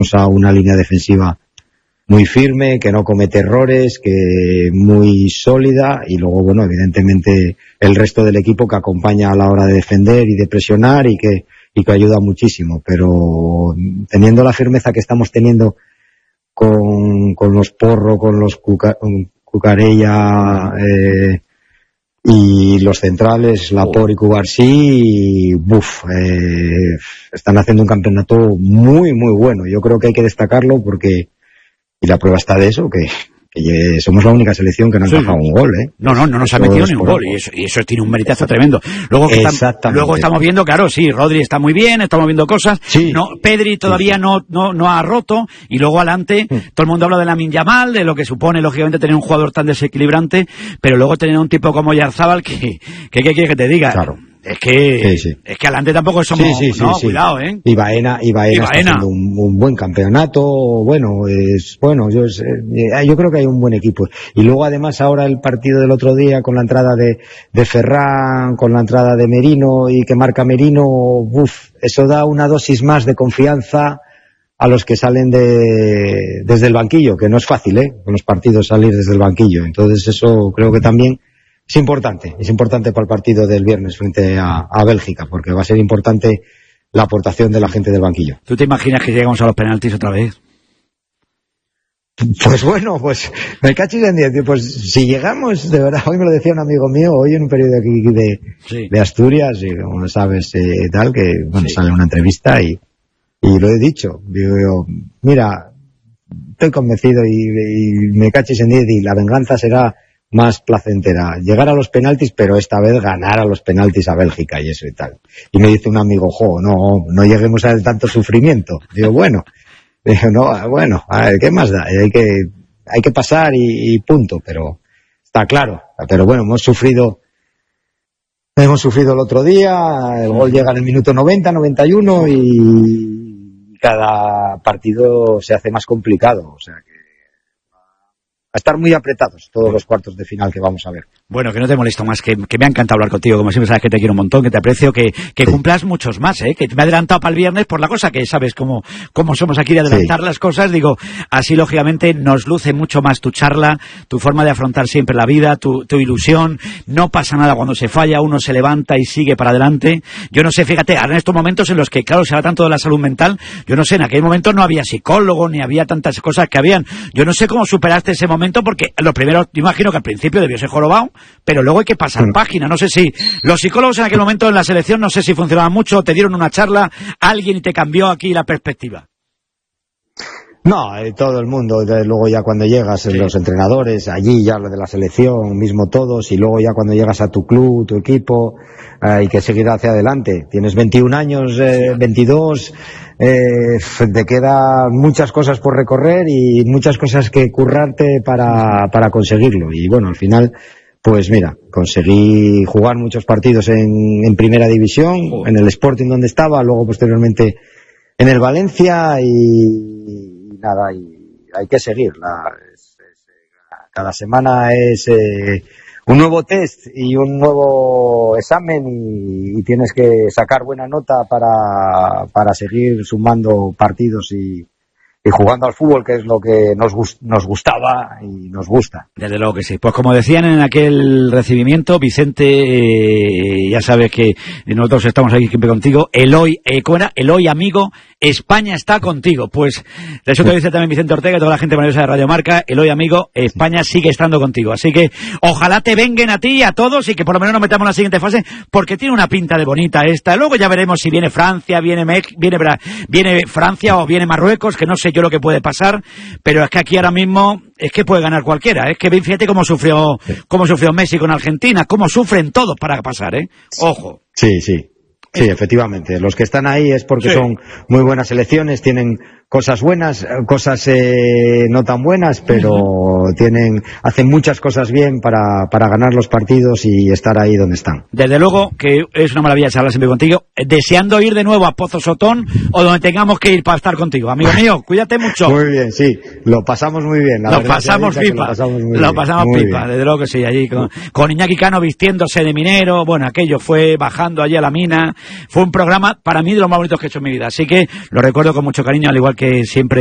a una línea defensiva muy firme, que no comete errores, que muy sólida, y luego, bueno, evidentemente el resto del equipo que acompaña a la hora de defender y de presionar y que ayuda muchísimo. Pero teniendo la firmeza que estamos teniendo con los Porro, con los Cucarella y los centrales, Laporte y Cubarsí, están haciendo un campeonato muy, muy bueno. Yo creo que hay que destacarlo porque, y la prueba está de eso, que somos la única selección que no ha encajado un gol, ¿eh? No nos ha metido ni un gol, y eso tiene un meritazo tremendo. Luego estamos viendo, claro, sí, Rodri está muy bien, estamos viendo cosas, sí. No, Pedri todavía no ha roto, y luego adelante, todo el mundo habla de Lamine Yamal, de lo que supone, lógicamente, tener un jugador tan desequilibrante, pero luego tener un tipo como Oyarzabal, que quieres que te diga. Claro. Es que adelante tampoco somos, cuidado, Y Baena está haciendo un buen campeonato, yo creo que hay un buen equipo. Y luego además ahora el partido del otro día con la entrada de Ferran, con la entrada de Merino y que marca Merino, eso da una dosis más de confianza a los que salen desde el banquillo, que no es fácil, con los partidos salir desde el banquillo. Entonces eso creo que también es importante para el partido del viernes frente a Bélgica, porque va a ser importante la aportación de la gente del banquillo. ¿Tú te imaginas que llegamos a los penaltis otra vez? Pues bueno, me cachis en 10. Pues si llegamos, de verdad, hoy me lo decía un amigo mío, hoy en un periódico aquí de Asturias, y como sabes, tal, que sale una entrevista y lo he dicho. Digo yo, mira, estoy convencido y me cachis en 10 y la venganza será más placentera, llegar a los penaltis, pero esta vez ganar a los penaltis a Bélgica y eso y tal. Y me dice un amigo, no lleguemos a tanto sufrimiento. Digo, a ver, ¿qué más da? Hay que pasar y punto, pero está claro. Pero bueno, hemos sufrido el otro día, el gol llega en el minuto 90, 91 y cada partido se hace más complicado, o sea que a estar muy apretados todos los cuartos de final que vamos a ver. Bueno, que no te molesto más, que me ha encantado hablar contigo, como siempre sabes que te quiero un montón, que te aprecio, que cumplas muchos más, que me he adelantado para el viernes por la cosa que sabes cómo somos aquí de adelantar las cosas, digo, así lógicamente nos luce mucho más tu charla, tu forma de afrontar siempre la vida, tu ilusión, no pasa nada cuando se falla, uno se levanta y sigue para adelante. Yo no sé, fíjate, ahora en estos momentos en los que, claro, se habla tanto de la salud mental, yo no sé, en aquel momento no había psicólogo, ni había tantas cosas que habían, yo no sé cómo superaste ese momento, porque lo primero, yo imagino que al principio debió ser jorobado, pero luego hay que pasar página. No sé si los psicólogos en aquel momento en la selección, no sé si funcionaban mucho, te dieron una charla, alguien y te cambió aquí la perspectiva. No, todo el mundo, luego ya cuando llegas, los entrenadores, allí ya lo de la selección, mismo todos, y luego ya cuando llegas a tu club, tu equipo, hay que seguir hacia adelante. Tienes 21 años, 22, te quedan muchas cosas por recorrer y muchas cosas que currarte para conseguirlo. Y bueno, al final, pues mira, conseguí jugar muchos partidos en primera división, en el Sporting donde estaba, luego posteriormente en el Valencia y nada, y hay que seguir. Cada semana es un nuevo test y un nuevo examen y tienes que sacar buena nota para seguir sumando partidos y jugando al fútbol, que es lo que nos gustaba y nos gusta. Desde luego que sí. Pues como decían en aquel recibimiento, Vicente, ya sabes que nosotros estamos aquí siempre contigo. Eloy, ¿cómo era? Eloy, amigo, España está contigo. Pues eso te dice también Vicente Ortega y toda la gente maravillosa de Radio Marca. Eloy, amigo, España sigue estando contigo. Así que ojalá te vengan a ti y a todos y que por lo menos nos metamos en la siguiente fase, porque tiene una pinta de bonita esta. Luego ya veremos si viene Francia, viene Francia o viene Marruecos, que no sé yo lo que puede pasar, pero es que aquí ahora mismo es que puede ganar cualquiera. Es que fíjate cómo sufrió Messi con Argentina, cómo sufren todos para pasar, ojo. Sí, efectivamente. Los que están ahí es porque son muy buenas selecciones, tienen cosas buenas, cosas no tan buenas, pero hacen muchas cosas bien para ganar los partidos y estar ahí donde están. Desde luego que es una maravilla charlar siempre contigo, deseando ir de nuevo a Pozo Sotón o donde tengamos que ir para estar contigo. Amigo mío, cuídate mucho. Muy bien, sí, lo pasamos muy bien. Lo pasamos pipa, desde luego que sí, allí con Iñaki Cano vistiéndose de minero, bueno, aquello fue bajando allí a la mina, fue un programa para mí de los más bonitos que he hecho en mi vida, así que lo recuerdo con mucho cariño, al igual que que siempre